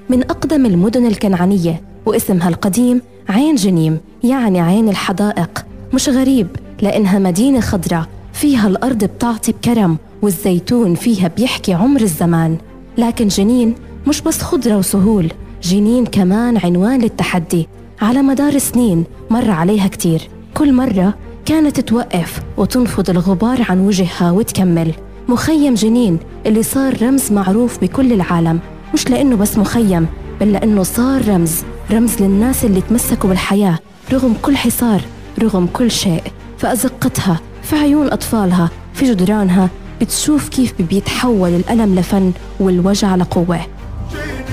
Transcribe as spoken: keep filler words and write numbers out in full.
من أقدم المدن الكنعانية، واسمها القديم عين جنيم، يعني عين الحدائق. مش غريب لأنها مدينة خضراء فيها الأرض بتعطي بكرم، والزيتون فيها بيحكي عمر الزمان. لكن جنين مش بس خضرة وسهول، جنين كمان عنوان للتحدي. على مدار سنين مر عليها كتير، كل مرة كانت توقف وتنفض الغبار عن وجهها وتكمل. مخيم جنين اللي صار رمز معروف بكل العالم، مش لأنه بس مخيم، بل لأنه صار رمز رمز للناس اللي تمسكوا بالحياة رغم كل حصار، رغم كل شيء. في أزقتها، في عيون أطفالها، في جدرانها، بتشوف كيف بيتحول الألم لفن والوجع لقوة.